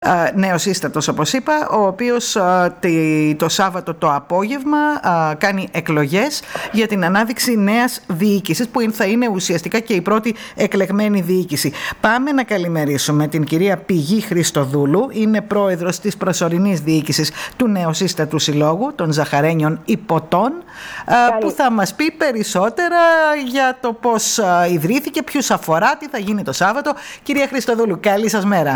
νεοσύστατος, όπως είπα, ο οποίος το Σάββατο το απόγευμα κάνει εκλογές για την ανάδειξη νέας διοίκησης, που θα είναι ουσιαστικά και η πρώτη εκλεγμένη διοίκηση. Πάμε να καλημερίσουμε την κυρία Πηγή Χριστοδούλου, είναι πρόεδρος της προσωρινής διοίκησης του Νεοσύστατου Συλλόγου των Ζαχαρένιων Ιππωτών, που θα μας πει περισσότερα για το πώς ιδρύθηκε, ποιους αφορά, τι θα γίνει το Σάββατο. Κυρία Χριστοδούλου, καλή σας μέρα.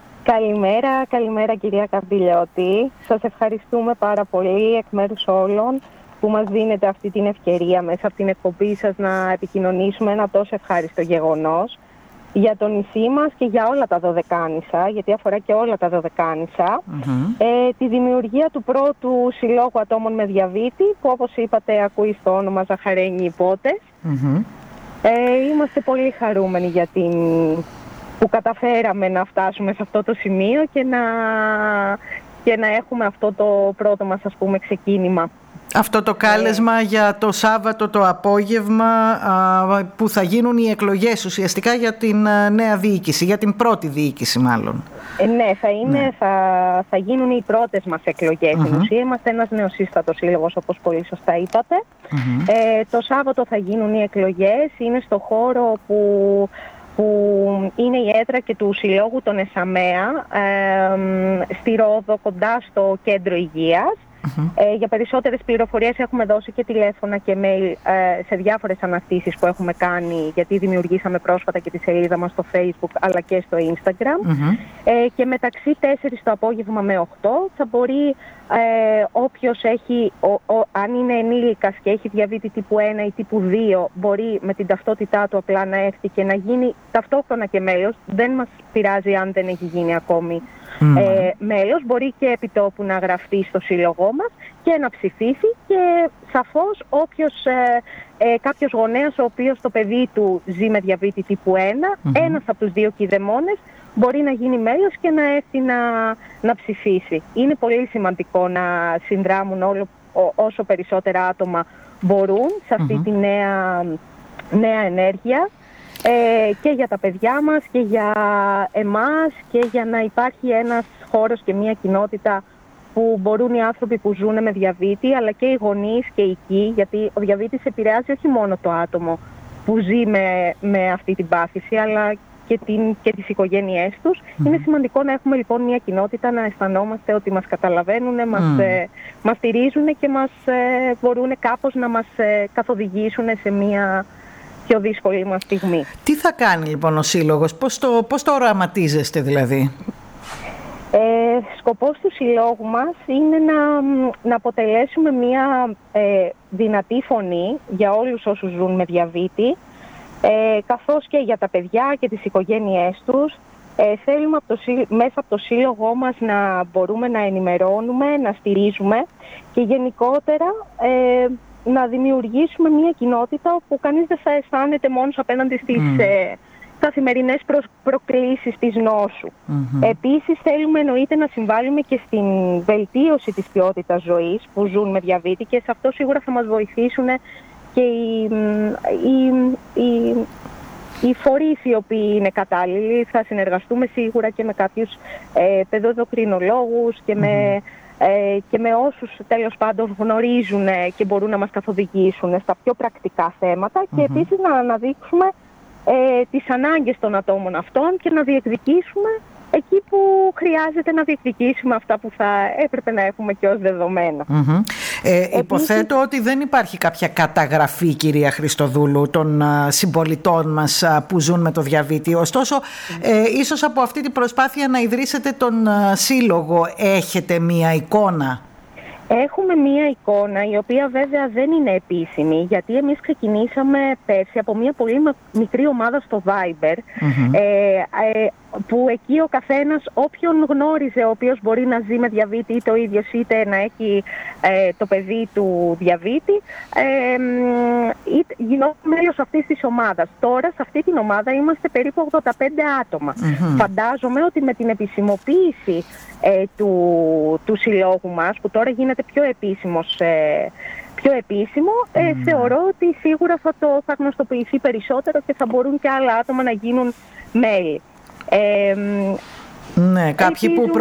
Καλημέρα κυρία Καρδιλιώτη. Σας ευχαριστούμε πάρα πολύ εκ μέρους όλων που μας δίνετε αυτή την ευκαιρία μέσα από την εκπομπή σας να επικοινωνήσουμε ένα τόσο ευχάριστο γεγονός για το νησί μας και για όλα τα Δωδεκάνησα, γιατί αφορά και όλα τα Δωδεκάνησα, τη δημιουργία του πρώτου συλλόγου ατόμων με διαβήτη, που όπως είπατε ακούει στο όνομα Ζαχαρένιοι Ιππώτες. Είμαστε πολύ χαρούμενοι για που καταφέραμε να φτάσουμε σε αυτό το σημείο και να έχουμε αυτό το πρώτο μας, ας πούμε, ξεκίνημα. Αυτό το κάλεσμα για το Σάββατο το απόγευμα, που θα γίνουν οι εκλογές ουσιαστικά για την νέα διοίκηση, για την πρώτη διοίκηση μάλλον. Ναι, θα γίνουν οι πρώτες μας εκλογές. Στην ουσία είμαστε ένας νεοσύστατος σύλλογος, όπως πολύ σωστά είπατε. Το Σάββατο θα γίνουν οι εκλογές, είναι στο χώρο που είναι η έδρα και του Συλλόγου των ΕΣΑΜΕΑ, στη Ρόδο, κοντά στο κέντρο υγείας. Για περισσότερες πληροφορίες έχουμε δώσει και τηλέφωνα και mail σε διάφορες αναρτήσεις που έχουμε κάνει, γιατί δημιουργήσαμε πρόσφατα και τη σελίδα μας στο Facebook αλλά και στο Instagram. Και μεταξύ 4 το απόγευμα με 8 θα μπορεί όποιος έχει, αν είναι ενήλικας και έχει διαβήτη τύπου 1 ή τύπου 2, μπορεί με την ταυτότητά του απλά να έρθει και να γίνει ταυτόχρονα και μέλος. Δεν μας πειράζει αν δεν έχει γίνει ακόμη μέλος, μπορεί και επιτόπου να γραφτεί στο σύλλογό μας και να ψηφίσει, και σαφώς κάποιος γονέας ο οποίος το παιδί του ζει με διαβήτη τύπου 1, ένας από τους δύο κηδεμόνες μπορεί να γίνει μέλος και να έρθει να ψηφίσει. Είναι πολύ σημαντικό να συνδράμουν όσο περισσότερα άτομα μπορούν σε αυτή τη νέα ενέργεια, και για τα παιδιά μας και για εμάς, και για να υπάρχει ένας χώρος και μια κοινότητα που μπορούν οι άνθρωποι που ζουν με διαβήτη, αλλά και οι γονείς και οι οικοί, γιατί ο διαβήτης επηρεάζει όχι μόνο το άτομο που ζει με αυτή την πάθηση, αλλά και τις οικογένειές τους. Είναι σημαντικό να έχουμε λοιπόν μια κοινότητα, να αισθανόμαστε ότι μας καταλαβαίνουν, μας στηρίζουν και μπορούν κάπως να μας καθοδηγήσουν σε μια πιο δύσκολη μας στιγμή. Τι θα κάνει λοιπόν ο Σύλλογος, πώς το οραματίζεστε δηλαδή? Σκοπός του Συλλόγου μας είναι να αποτελέσουμε μια δυνατή φωνή για όλους όσους ζουν με διαβήτη, καθώς και για τα παιδιά και τις οικογένειές τους. Θέλουμε μέσα από το Σύλλογό μας να μπορούμε να ενημερώνουμε, να στηρίζουμε και γενικότερα να δημιουργήσουμε μια κοινότητα όπου κανείς δεν θα αισθάνεται μόνος απέναντι στις καθημερινές προκλήσεις της νόσου. Επίσης θέλουμε εννοείται να συμβάλλουμε και στην βελτίωση της ποιότητας ζωής που ζουν με διαβήτη, και σε αυτό σίγουρα θα μας βοηθήσουν και οι φορείς οι οποίοι είναι κατάλληλοι. Θα συνεργαστούμε σίγουρα και με κάποιους παιδοδοκρινολόγους και με όσους τέλος πάντων γνωρίζουν και μπορούν να μας καθοδηγήσουν στα πιο πρακτικά θέματα, και επίσης να αναδείξουμε τις ανάγκες των ατόμων αυτών και να διεκδικήσουμε εκεί που χρειάζεται να διεκδικήσουμε αυτά που θα έπρεπε να έχουμε και ως δεδομένα. Υποθέτω ότι δεν υπάρχει κάποια καταγραφή, κυρία Χριστοδούλου, των συμπολιτών μας που ζουν με το διαβήτη. Ωστόσο, ίσως από αυτή την προσπάθεια να ιδρύσετε τον Σύλλογο έχετε μία εικόνα? Έχουμε μία εικόνα, η οποία βέβαια δεν είναι επίσημη, γιατί εμείς ξεκινήσαμε πέρσι από μία πολύ μικρή ομάδα στο Viber, που εκεί ο καθένας, όποιον γνώριζε, ο οποίος μπορεί να ζει με διαβήτη είτε ο ίδιος είτε να έχει το παιδί του διαβήτη, γινόταν μέλος αυτής της ομάδας. Τώρα σε αυτή την ομάδα είμαστε περίπου 85 άτομα. Φαντάζομαι ότι με την επισημοποίηση του συλλόγου μας, που τώρα γίνεται πιο επίσημο, θεωρώ ότι σίγουρα θα γνωστοποιηθεί περισσότερο και θα μπορούν και άλλα άτομα να γίνουν μέλη. Ναι, κάποιοι που